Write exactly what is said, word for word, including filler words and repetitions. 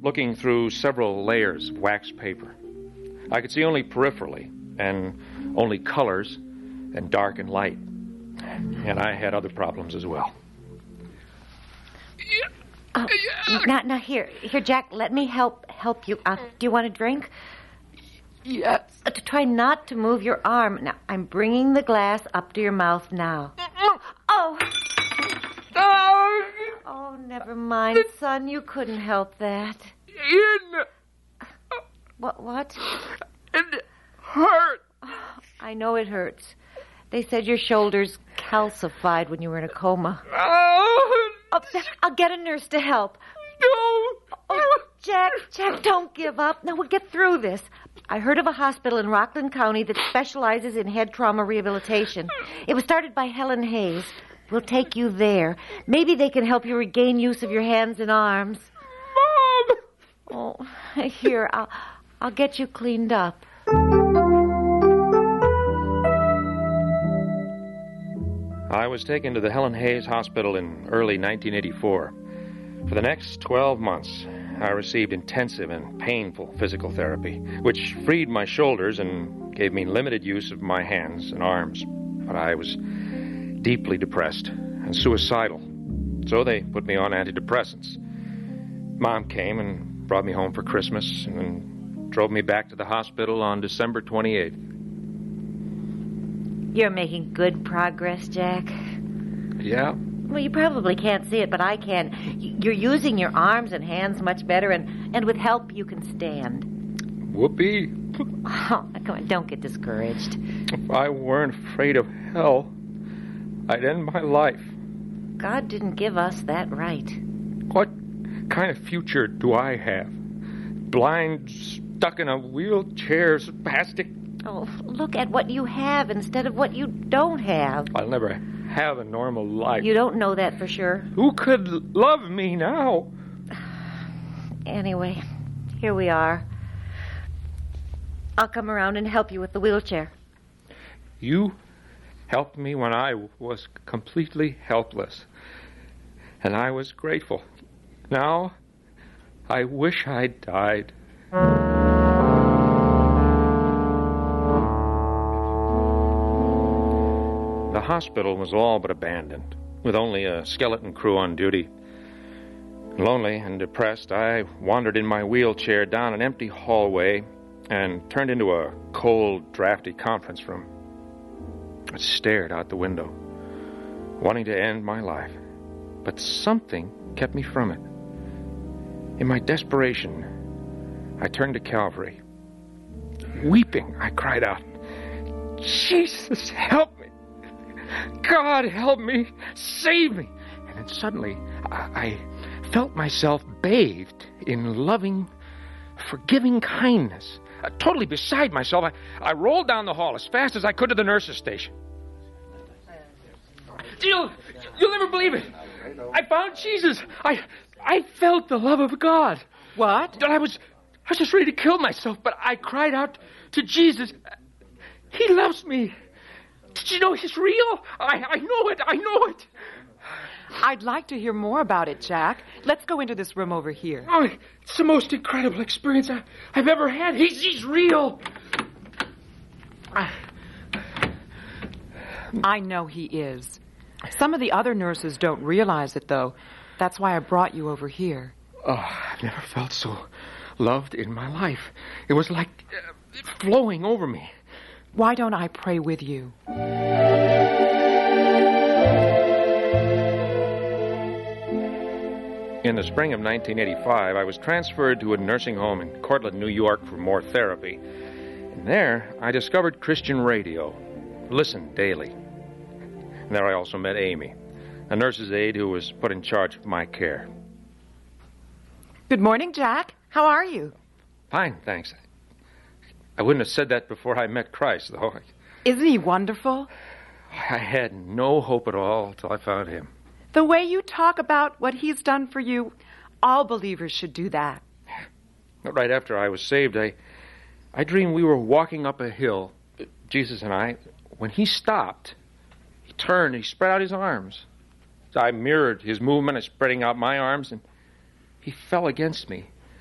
looking through several layers of wax paper. I could see only peripherally, and only colors, and dark and light. And I had other problems as well. Oh, now, now here, here, Jack. Let me help help you. Uh, do you want a drink? Yes. Uh, to try not to move your arm. Now, I'm bringing the glass up to your mouth now. Oh. Oh. Oh, never mind, son. You couldn't help that. In. What? What? It hurt. Oh, I know it hurts. They said your shoulders calcified when you were in a coma. Oh. Oh, I'll get a nurse to help. No. Oh, Jack, Jack, don't give up. Now, we'll get through this. I heard of a hospital in Rockland County that specializes in head trauma rehabilitation. It was started by Helen Hayes. We'll take you there. Maybe they can help you regain use of your hands and arms. Mom! Oh, here, I'll, I'll get you cleaned up. I was taken to the Helen Hayes Hospital in early nineteen eighty-four. For the next twelve months, I received intensive and painful physical therapy, which freed my shoulders and gave me limited use of my hands and arms. But I was deeply depressed and suicidal, so they put me on antidepressants. Mom came and brought me home for Christmas and then drove me back to the hospital on December twenty-eighth. You're making good progress, Jack. Yeah? Well, you probably can't see it, but I can. You're using your arms and hands much better, and, and with help, you can stand. Whoopee. Oh, come on, don't get discouraged. If I weren't afraid of hell, I'd end my life. God didn't give us that right. What kind of future do I have? Blind, stuck in a wheelchair, spastic? Oh, look at what you have instead of what you don't have. I'll never have a normal life. You don't know that for sure. Who could love me now? Anyway, here we are. I'll come around and help you with the wheelchair. You helped me when I was completely helpless, and I was grateful. Now, I wish I'd died. The hospital was all but abandoned, with only a skeleton crew on duty. Lonely and depressed, I wandered in my wheelchair down an empty hallway and turned into a cold, drafty conference room. I stared out the window, wanting to end my life, but something kept me from it. In my desperation, I turned to Calvary. Weeping, I cried out, "Jesus, help me! God, help me! Save me!" And then suddenly, I, I felt myself bathed in loving, forgiving kindness. Uh, totally beside myself, I, I rolled down the hall as fast as I could to the nurse's station. You'll, you'll never believe it. I found Jesus. I, I felt the love of God. What? I was, I was just ready to kill myself, but I cried out to Jesus. He loves me. Did you know he's real? I, I know it. I know it. I'd like to hear more about it, Jack. Let's go into this room over here. Oh, it's the most incredible experience I, I've ever had. He's, he's real. I know he is. Some of the other nurses don't realize it, though. That's why I brought you over here. Oh, I've never felt so loved in my life. It was like uh, flowing over me. Why don't I pray with you? In the spring of nineteen eighty-five, I was transferred to a nursing home in Cortland, New York for more therapy. And there, I discovered Christian radio, listened daily. And there I also met Amy, a nurse's aide who was put in charge of my care. Good morning, Jack. How are you? Fine, thanks. I wouldn't have said that before I met Christ, though. Isn't he wonderful? I had no hope at all until I found him. The way you talk about what he's done for you, all believers should do that. Right after I was saved, I, I dreamed we were walking up a hill, Jesus and I. When he stopped, he turned, he spread out his arms. I mirrored his movement of spreading out my arms, and he fell against me.